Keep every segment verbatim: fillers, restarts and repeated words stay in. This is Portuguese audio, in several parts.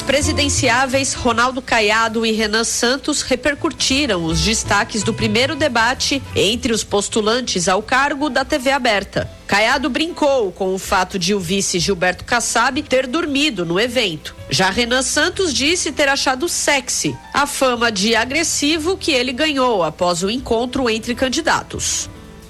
presidenciáveis Ronaldo Caiado e Renan Santos repercutiram os destaques do primeiro debate entre os postulantes ao cargo da T V aberta. Caiado brincou com o fato de o vice Gilberto Kassab ter dormido no evento. Já Renan Santos disse ter achado sexy a fama de agressivo que ele ganhou após o encontro entre candidatos.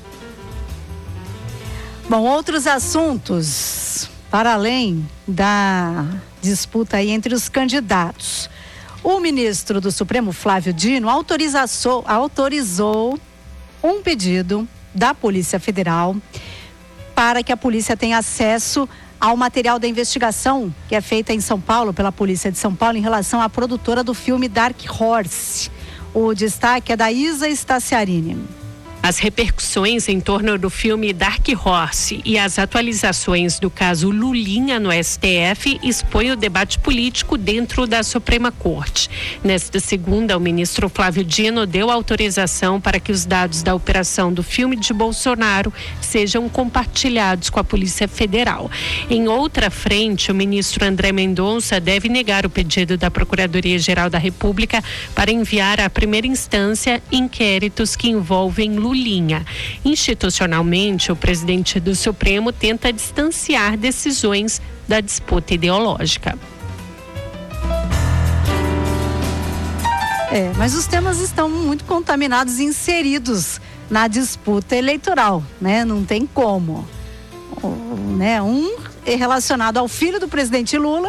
Bom, outros assuntos para além da disputa aí entre os candidatos. O ministro do Supremo, Flávio Dino, autorizou, autorizou um pedido da Polícia Federal para que a polícia tenha acesso ao material da investigação que é feita em São Paulo, pela Polícia de São Paulo, em relação à produtora do filme Dark Horse. O destaque é da Isa Staciarini. As repercussões em torno do filme Dark Horse e as atualizações do caso Lulinha no S T F expõem o debate político dentro da Suprema Corte. Nesta segunda, o ministro Flávio Dino deu autorização para que os dados da operação do filme de Bolsonaro sejam compartilhados com a Polícia Federal. Em outra frente, o ministro André Mendonça deve negar o pedido da Procuradoria-Geral da República para enviar à primeira instância inquéritos que envolvem Lulinha. Linha. Institucionalmente, o presidente do Supremo tenta distanciar decisões da disputa ideológica. É, mas os temas estão muito contaminados e inseridos na disputa eleitoral, né? Não tem como. O, né? Um é relacionado ao filho do presidente Lula,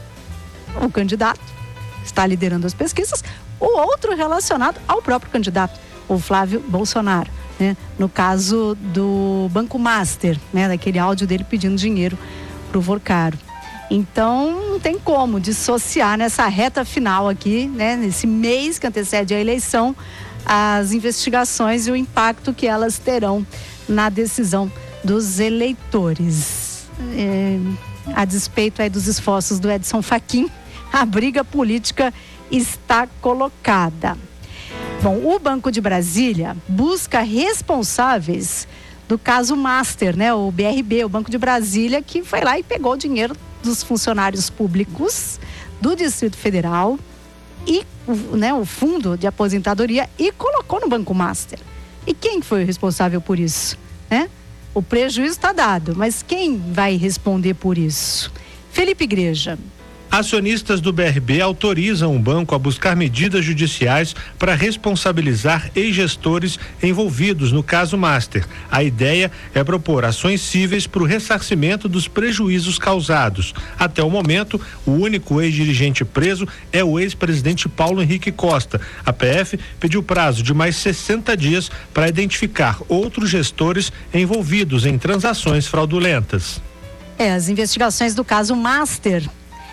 o candidato está liderando as pesquisas, o outro relacionado ao próprio candidato, o Flávio Bolsonaro, né? No caso do Banco Master, né? Daquele áudio dele pedindo dinheiro pro Vorcaro. Então, não tem como dissociar nessa reta final aqui, né? Nesse mês que antecede a eleição, as investigações e o impacto que elas terão na decisão dos eleitores. É, a despeito aí dos esforços do Edson Fachin, a briga política está colocada. Bom, o Banco de Brasília busca responsáveis do caso Master, né? O B R B, o Banco de Brasília, que foi lá e pegou o dinheiro dos funcionários públicos do Distrito Federal e, né, o fundo de aposentadoria e colocou no Banco Master. E quem foi o responsável por isso, né? O prejuízo está dado, mas quem vai responder por isso? Felipe Igreja. Acionistas do B R B autorizam o banco a buscar medidas judiciais para responsabilizar ex-gestores envolvidos no caso Master. A ideia é propor ações cíveis para o ressarcimento dos prejuízos causados. Até o momento, o único ex-dirigente preso é o ex-presidente Paulo Henrique Costa. A P F pediu prazo de mais sessenta dias para identificar outros gestores envolvidos em transações fraudulentas. É, as investigações do caso Master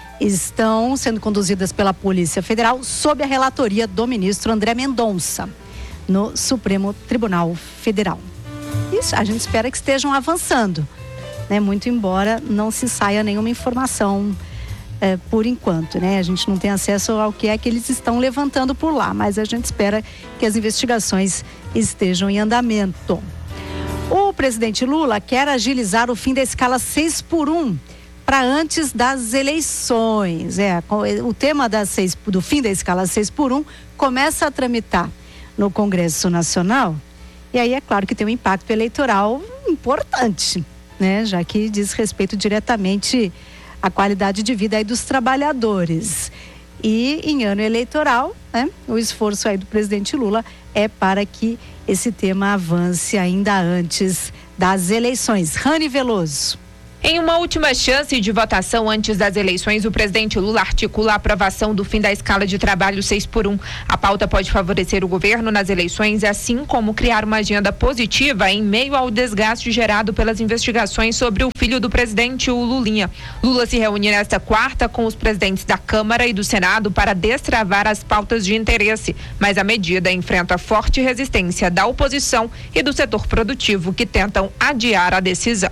estão sendo conduzidas pela Polícia Federal sob a relatoria do ministro André Mendonça no Supremo Tribunal Federal. Isso, a gente espera que estejam avançando, né? Muito embora não se saia nenhuma informação é, por enquanto, né? A gente não tem acesso ao que é que eles estão levantando por lá, mas a gente espera que as investigações estejam em andamento. O presidente Lula quer agilizar o fim da escala seis por um para antes das eleições. É, o tema da seis, do fim da escala seis por um começa a tramitar no Congresso Nacional, e aí é claro que tem um impacto eleitoral importante, né? Já que diz respeito diretamente à qualidade de vida aí dos trabalhadores. E em ano eleitoral, né, o esforço aí do presidente Lula é para que esse tema avance ainda antes das eleições. Rani Veloso. Em uma última chance de votação antes das eleições, o presidente Lula articula a aprovação do fim da escala de trabalho seis por um. A pauta pode favorecer o governo nas eleições, assim como criar uma agenda positiva em meio ao desgaste gerado pelas investigações sobre o filho do presidente, o Lulinha. Lula se reúne nesta quarta com os presidentes da Câmara e do Senado para destravar as pautas de interesse, mas a medida enfrenta forte resistência da oposição e do setor produtivo, que tentam adiar a decisão.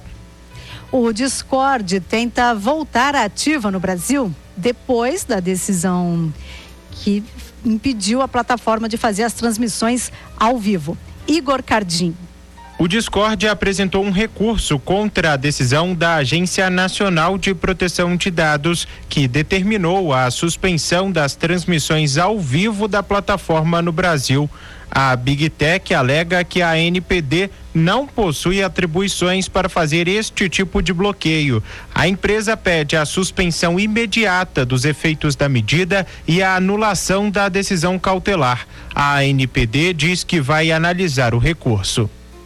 O Discord tenta voltar ativa no Brasil depois da decisão que impediu a plataforma de fazer as transmissões ao vivo. Igor Cardim. O Discord apresentou um recurso contra a decisão da Agência Nacional de Proteção de Dados, que determinou a suspensão das transmissões ao vivo da plataforma no Brasil. A Big Tech alega que a A N P D não possui atribuições para fazer este tipo de bloqueio. A empresa pede a suspensão imediata dos efeitos da medida e a anulação da decisão cautelar. A A N P D diz que vai analisar o recurso.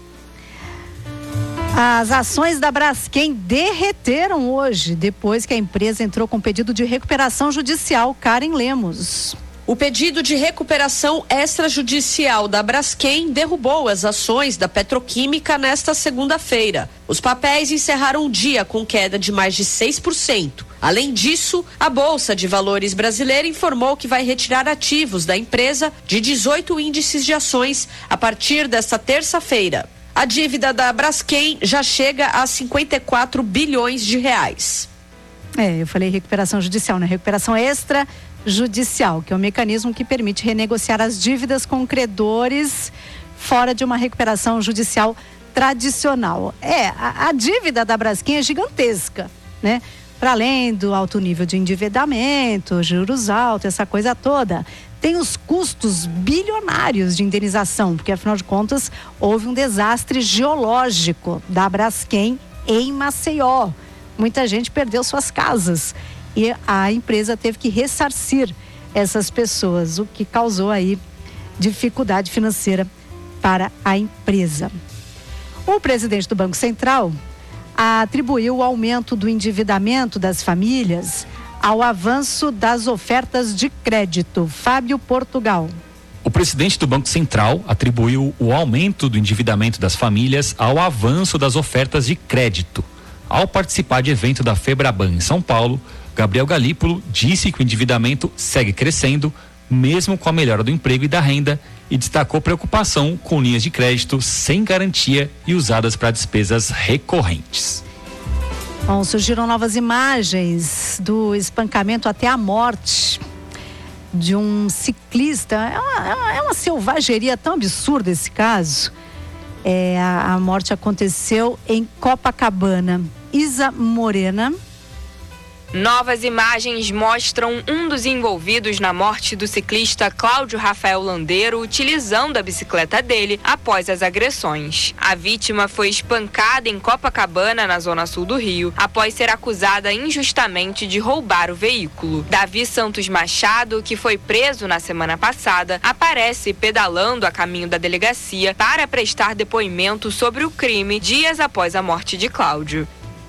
As ações da Braskem derreteram hoje, depois que a empresa entrou com pedido de recuperação judicial. Karen Lemos. O pedido de recuperação extrajudicial da Braskem derrubou as ações da petroquímica nesta segunda-feira. Os papéis encerraram o dia com queda de mais de seis por cento. Além disso, a Bolsa de Valores brasileira informou que vai retirar ativos da empresa de dezoito índices de ações a partir desta terça-feira. A dívida da Braskem já chega a cinquenta e quatro bilhões de reais. É, eu falei recuperação judicial, né? Recuperação extrajudicial, que é um mecanismo que permite renegociar as dívidas com credores fora de uma recuperação judicial tradicional. É, a, a dívida da Braskem é gigantesca, né? Para além do alto nível de endividamento, juros altos, essa coisa toda, tem os custos bilionários de indenização, porque afinal de contas houve um desastre geológico da Braskem em Maceió. Muita gente perdeu suas casas e a empresa teve que ressarcir essas pessoas, o que causou aí dificuldade financeira para a empresa. O presidente do Banco Central atribuiu o aumento do endividamento das famílias ao avanço das ofertas de crédito. Fábio Portugal. O presidente do Banco Central atribuiu o aumento do endividamento das famílias ao avanço das ofertas de crédito. Ao participar de evento da Febraban em São Paulo, Gabriel Galípolo disse que o endividamento segue crescendo, mesmo com a melhora do emprego e da renda, e destacou preocupação com linhas de crédito sem garantia e usadas para despesas recorrentes. Bom, surgiram novas imagens do espancamento até a morte de um ciclista. É uma, é uma selvageria tão absurda esse caso. É, a, a morte aconteceu em Copacabana. Isa Morena. Novas imagens mostram um dos envolvidos na morte do ciclista Cláudio Rafael Landeiro utilizando a bicicleta dele após as agressões. A vítima foi espancada em Copacabana, na zona sul do Rio, após ser acusada injustamente de roubar o veículo. Davi Santos Machado, que foi preso na semana passada, aparece pedalando a caminho da delegacia para prestar depoimento sobre o crime dias após a morte de Cláudio.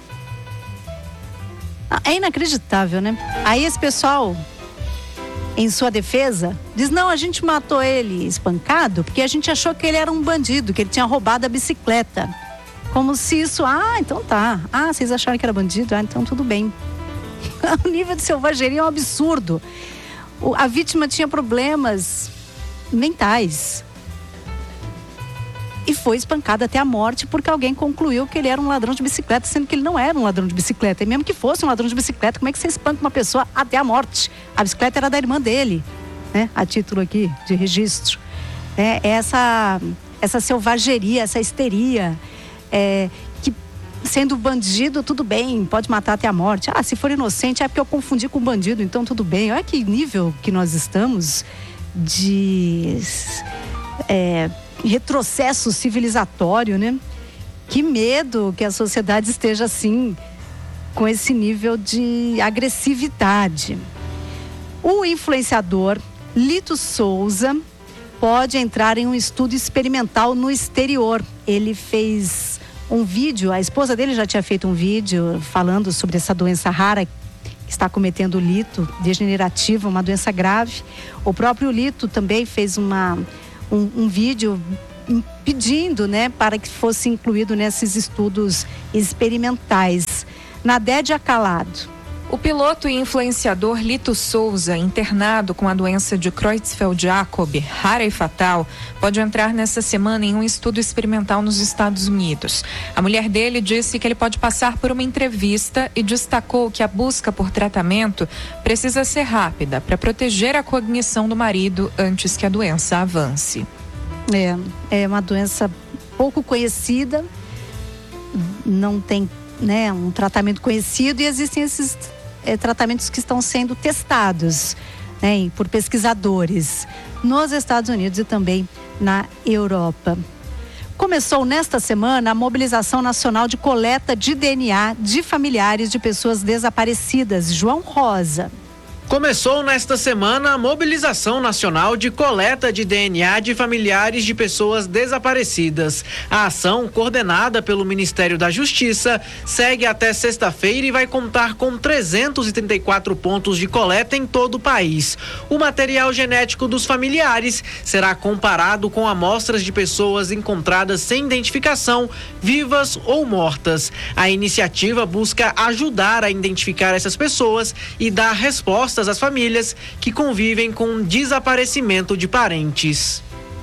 É inacreditável, né? Aí esse pessoal, em sua defesa, diz: não, a gente matou ele espancado porque a gente achou que ele era um bandido, que ele tinha roubado a bicicleta. Como se isso, ah, então tá. Ah, vocês acharam que era bandido? Ah, então tudo bem. O nível de selvageria é um absurdo. O, a vítima tinha problemas mentais. E foi espancado até a morte porque alguém concluiu que ele era um ladrão de bicicleta, sendo que ele não era um ladrão de bicicleta. E mesmo que fosse um ladrão de bicicleta, como é que você espanca uma pessoa até a morte? A bicicleta era da irmã dele, né? A título aqui de registro. É, essa, essa selvageria, essa histeria, é, que sendo bandido, tudo bem, pode matar até a morte. Ah, se for inocente é porque eu confundi com bandido, então tudo bem. Olha que nível que nós estamos de... É, retrocesso civilizatório, né? Que medo que a sociedade esteja assim, com esse nível de agressividade. O influenciador Lito Souza pode entrar em um estudo experimental no exterior. Ele fez um vídeo, a esposa dele já tinha feito um vídeo falando sobre essa doença rara que está cometendo o Lito, degenerativa, uma doença grave. O próprio Lito também fez uma Um, um vídeo pedindo, né, para que fosse incluído nesses estudos experimentais. Nadédia Calado. O piloto e influenciador Lito Souza, internado com a doença de Creutzfeldt-Jakob, rara e fatal, pode entrar nessa semana em um estudo experimental nos Estados Unidos. A mulher dele disse que ele pode passar por uma entrevista e destacou que a busca por tratamento precisa ser rápida para proteger a cognição do marido antes que a doença avance. É, é uma doença pouco conhecida, não tem, né, um tratamento conhecido, e existem esses é, tratamentos que estão sendo testados, né, por pesquisadores nos Estados Unidos e também na Europa. Começou nesta semana a mobilização nacional de coleta de D N A de familiares de pessoas desaparecidas. João Rosa. Começou nesta semana a mobilização nacional de coleta de D N A de familiares de pessoas desaparecidas. A ação, coordenada pelo Ministério da Justiça, segue até sexta-feira e vai contar com trezentos e trinta e quatro pontos de coleta em todo o país. O material genético dos familiares será comparado com amostras de pessoas encontradas sem identificação, vivas ou mortas. A iniciativa busca ajudar a identificar essas pessoas e dar resposta às famílias que convivem com desaparecimento de parentes.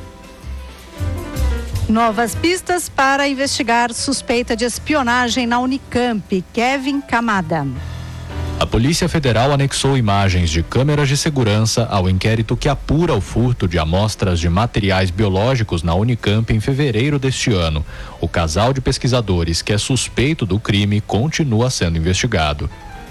Novas pistas para investigar suspeita de espionagem na Unicamp. Kevin Camada. A Polícia Federal anexou imagens de câmeras de segurança ao inquérito que apura o furto de amostras de materiais biológicos na Unicamp em fevereiro deste ano. O casal de pesquisadores que é suspeito do crime continua sendo investigado.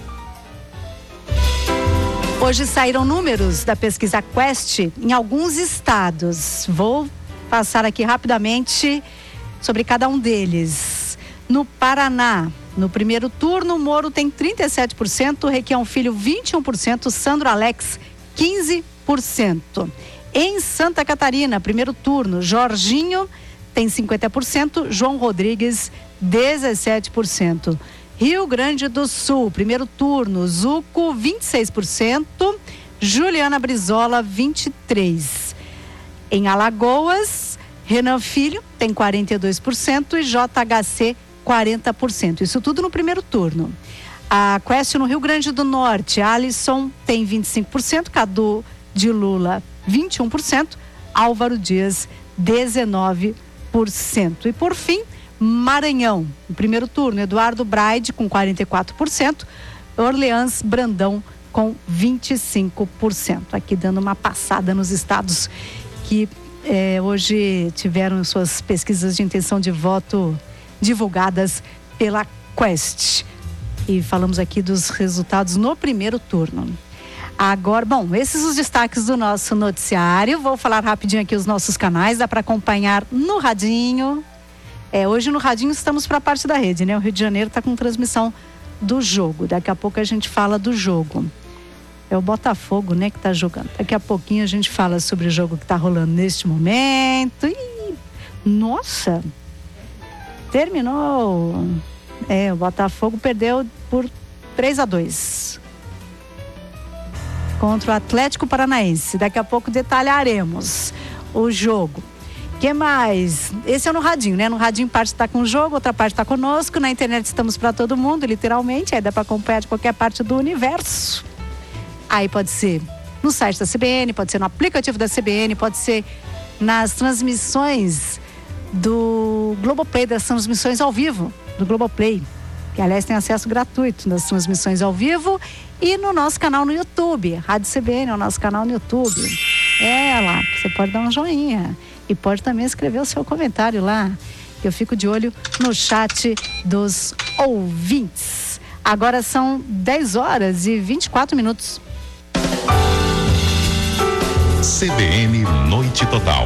Hoje saíram números da pesquisa Quest em alguns estados. Vou passar aqui rapidamente sobre cada um deles. No Paraná, no primeiro turno, Moro tem trinta e sete por cento, Requião Filho vinte e um por cento, Sandro Alex quinze por cento. Em Santa Catarina, primeiro turno, Jorginho tem cinquenta por cento, João Rodrigues dezessete por cento. Rio Grande do Sul, primeiro turno, Zuco, vinte e seis por cento, Juliana Brizola, vinte e três por cento. Em Alagoas, Renan Filho tem quarenta e dois por cento e J H C, quarenta por cento. Isso tudo no primeiro turno. A Quest no Rio Grande do Norte, Alisson tem vinte e cinco por cento, Cadu de Lula, vinte e um por cento, Álvaro Dias, dezenove por cento. E por fim, Maranhão, no primeiro turno, Eduardo Braide com quarenta e quatro por cento, Orleans Brandão com vinte e cinco por cento. Aqui dando uma passada nos estados que eh, hoje tiveram suas pesquisas de intenção de voto divulgadas pela Quest. E falamos aqui dos resultados no primeiro turno. Agora, bom, esses os destaques do nosso noticiário. Vou falar rapidinho aqui os nossos canais, dá para acompanhar no radinho. É, hoje no radinho estamos para a parte da rede, né? O Rio de Janeiro está com transmissão do jogo. Daqui a pouco a gente fala do jogo. É o Botafogo, né, que está jogando. Daqui a pouquinho a gente fala sobre o jogo que está rolando neste momento. Ih, nossa! Terminou. É, o Botafogo perdeu por três a dois contra o Atlético Paranaense. Daqui a pouco detalharemos o jogo. Que mais? Esse é no radinho, né? No radinho parte está com o jogo, outra parte está conosco. Na internet estamos para todo mundo, literalmente. Aí dá para acompanhar de qualquer parte do universo. Aí pode ser no site da C B N, pode ser no aplicativo da C B N, pode ser nas transmissões do Globoplay, das transmissões ao vivo do Globoplay, que aliás tem acesso gratuito nas transmissões ao vivo, e no nosso canal no YouTube, Rádio C B N é o nosso canal no YouTube. É lá, você pode dar um joinha. E pode também escrever o seu comentário lá. Eu fico de olho no chat dos ouvintes. Agora são dez horas e vinte e quatro minutos. C B N Noite Total.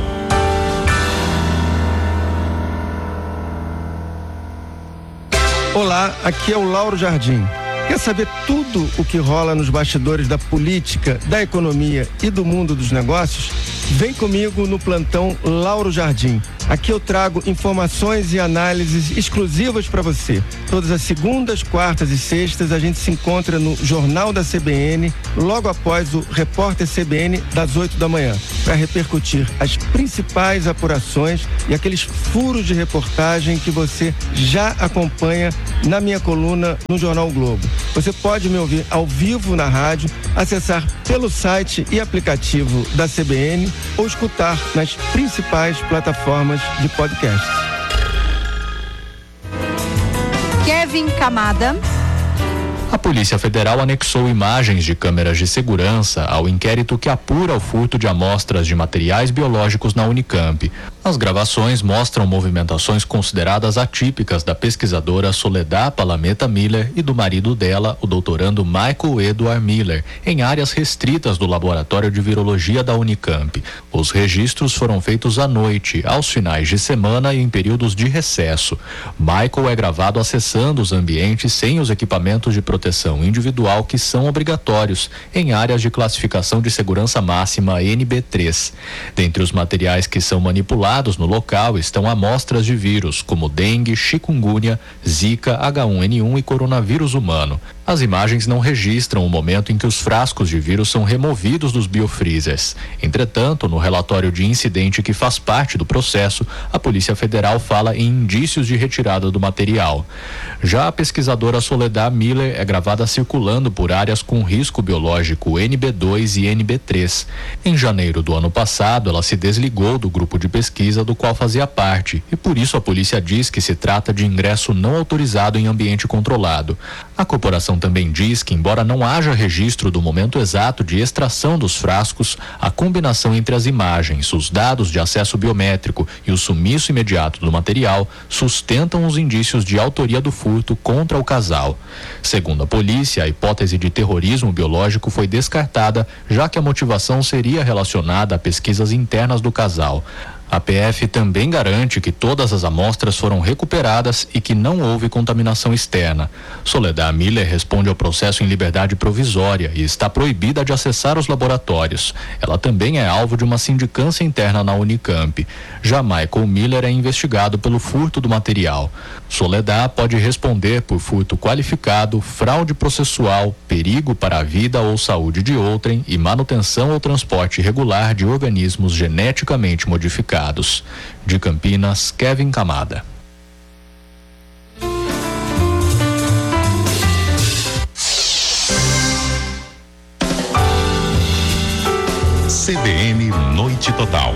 Olá, aqui é o Lauro Jardim. Quer saber tudo o que rola nos bastidores da política, da economia e do mundo dos negócios? Vem comigo no plantão Lauro Jardim. Aqui eu trago informações e análises exclusivas para você. Todas as segundas, quartas e sextas a gente se encontra no Jornal da C B N, logo após o Repórter C B N das oito da manhã, para repercutir as principais apurações e aqueles furos de reportagem que você já acompanha na minha coluna no Jornal Globo. Você pode me ouvir ao vivo na rádio, acessar pelo site e aplicativo da C B N ou escutar nas principais plataformas de podcast. Kevin Camada. A Polícia Federal anexou imagens de câmeras de segurança ao inquérito que apura o furto de amostras de materiais biológicos na Unicamp. As gravações mostram movimentações consideradas atípicas da pesquisadora Soledad Palameta Miller e do marido dela, o doutorando Michael Edward Miller, em áreas restritas do Laboratório de Virologia da Unicamp. Os registros foram feitos à noite, aos finais de semana e em períodos de recesso. Michael é gravado acessando os ambientes sem os equipamentos de proteção individual que são obrigatórios em áreas de classificação de segurança máxima N B três. Dentre os materiais que são manipulados no local estão amostras de vírus como dengue, chikungunya, zika, H um N um e coronavírus humano. As imagens não registram o momento em que os frascos de vírus são removidos dos biofreezers. Entretanto, no relatório de incidente que faz parte do processo, a Polícia Federal fala em indícios de retirada do material. Já a pesquisadora Soledad Miller é gravada circulando por áreas com risco biológico N B dois e N B três. Em janeiro do ano passado, ela se desligou do grupo de pesquisa do qual fazia parte e por isso a polícia diz que se trata de ingresso não autorizado em ambiente controlado. A corporação também diz que, embora não haja registro do momento exato de extração dos frascos, a combinação entre as imagens, os dados de acesso biométrico e o sumiço imediato do material sustentam os indícios de autoria do furto contra o casal. Segundo a polícia, a hipótese de terrorismo biológico foi descartada, já que a motivação seria relacionada a pesquisas internas do casal. A P F também garante que todas as amostras foram recuperadas e que não houve contaminação externa. Soledad Miller responde ao processo em liberdade provisória e está proibida de acessar os laboratórios. Ela também é alvo de uma sindicância interna na Unicamp. Já Michael Miller é investigado pelo furto do material. Soledad pode responder por furto qualificado, fraude processual, perigo para a vida ou saúde de outrem e manutenção ou transporte irregular de organismos geneticamente modificados. De Campinas, Kevin Camada. C B N Noite Total.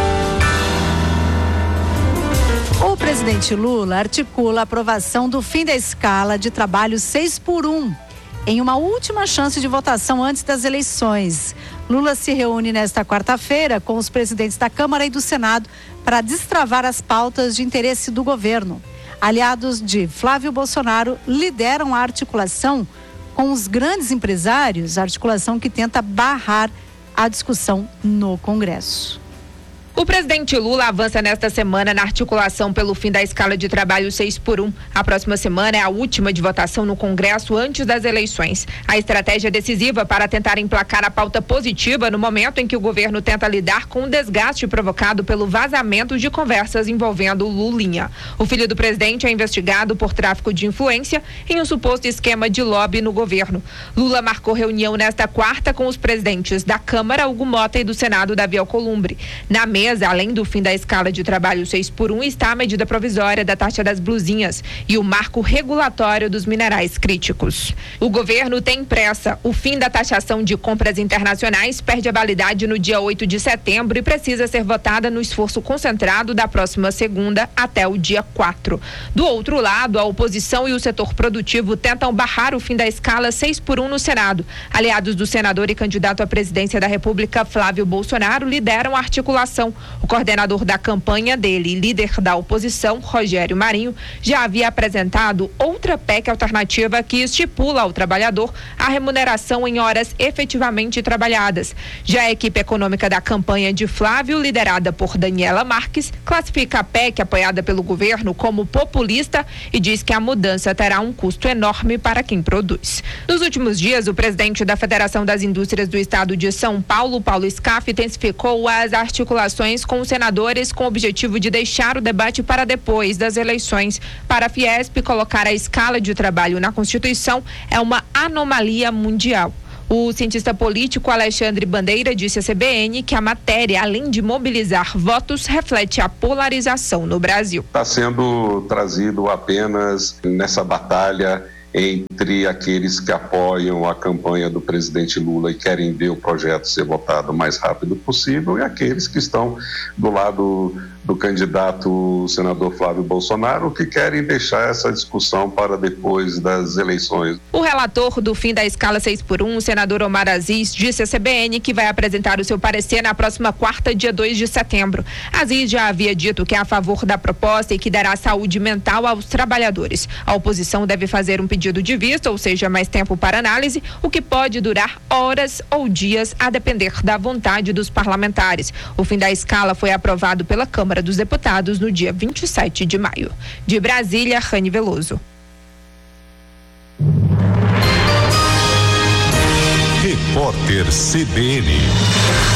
O presidente Lula articula a aprovação do fim da escala de trabalho seis por um, em uma última chance de votação antes das eleições. Lula se reúne nesta quarta-feira com os presidentes da Câmara e do Senado para destravar as pautas de interesse do governo. Aliados de Flávio Bolsonaro lideram a articulação com os grandes empresários, a articulação que tenta barrar a discussão no Congresso. O presidente Lula avança nesta semana na articulação pelo fim da escala de trabalho seis por um. A próxima semana é a última de votação no Congresso antes das eleições. A estratégia é decisiva para tentar emplacar a pauta positiva no momento em que o governo tenta lidar com o desgaste provocado pelo vazamento de conversas envolvendo Lulinha. O filho do presidente é investigado por tráfico de influência em um suposto esquema de lobby no governo. Lula marcou reunião nesta quarta com os presidentes da Câmara, Hugo Mota, e do Senado, Davi Alcolumbre. Na mesa, além do fim da escala de trabalho seis por um, está a medida provisória da taxa das blusinhas e o marco regulatório dos minerais críticos. O governo tem pressa. O fim da taxação de compras internacionais perde a validade no dia oito de setembro e precisa ser votada no esforço concentrado da próxima segunda até o dia quatro. Do outro lado, a oposição e o setor produtivo tentam barrar o fim da escala seis por um no Senado. Aliados do senador e candidato à presidência da República, Flávio Bolsonaro, lideram a articulação. O coordenador da campanha dele e líder da oposição, Rogério Marinho, já havia apresentado outra P E C alternativa que estipula ao trabalhador a remuneração em horas efetivamente trabalhadas. Já a equipe econômica da campanha de Flávio, liderada por Daniela Marques, classifica a P E C apoiada pelo governo como populista e diz que a mudança terá um custo enorme para quem produz. Nos últimos dias, o presidente da Federação das Indústrias do Estado de São Paulo, Paulo Scaff, intensificou as articulações com os senadores com o objetivo de deixar o debate para depois das eleições. Para a Fiesp, colocar a escala de trabalho na Constituição é uma anomalia mundial. O cientista político Alexandre Bandeira disse à C B N que a matéria, além de mobilizar votos, reflete a polarização no Brasil. Está sendo trazido apenas nessa batalha entre aqueles que apoiam a campanha do presidente Lula e querem ver o projeto ser votado o mais rápido possível e aqueles que estão do lado do candidato senador Flávio Bolsonaro, que querem deixar essa discussão para depois das eleições. O relator do fim da escala seis por um, o senador Omar Aziz, disse à C B N que vai apresentar o seu parecer na próxima quarta, dia dois de setembro. Aziz já havia dito que é a favor da proposta e que dará saúde mental aos trabalhadores. A oposição deve fazer um pedido de vista, ou seja, mais tempo para análise, o que pode durar horas ou dias, a depender da vontade dos parlamentares. O fim da escala foi aprovado pela Câmara dos Deputados no dia vinte e sete de maio. De Brasília, Rani Veloso. Repórter C B N.